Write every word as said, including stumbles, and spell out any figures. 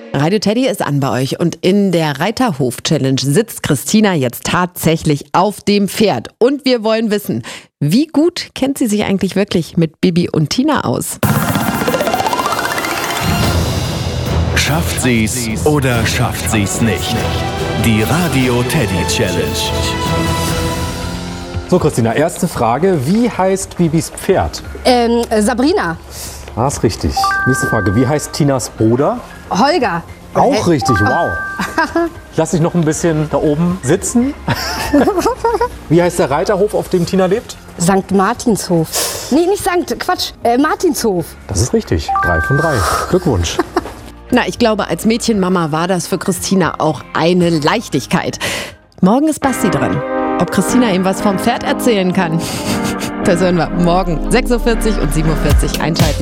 Radio Teddy ist an bei euch und in der Reiterhof-Challenge sitzt Christina jetzt tatsächlich auf dem Pferd. Und wir wollen wissen, wie gut kennt sie sich eigentlich wirklich mit Bibi und Tina aus? Schafft sie's oder schafft sie's nicht? Die Radio Teddy Challenge. So, Christina, erste Frage. Wie heißt Bibis Pferd? Ähm, äh, Sabrina. Ah, ist richtig. Nächste Frage. Wie heißt Tinas Bruder? Holger. Auch richtig, wow. Lass dich noch ein bisschen da oben sitzen. Wie heißt der Reiterhof, auf dem Tina lebt? Sankt Martinshof. Nee, nicht Sankt, Quatsch, äh, Martinshof. Das ist richtig. Drei von drei. Glückwunsch. Na, ich glaube, als Mädchenmama war das für Christina auch eine Leichtigkeit. Morgen ist Basti dran. Ob Christina ihm was vom Pferd erzählen kann? Das hören wir morgen. sechs Uhr vierzig und sieben Uhr vierzig einschalten.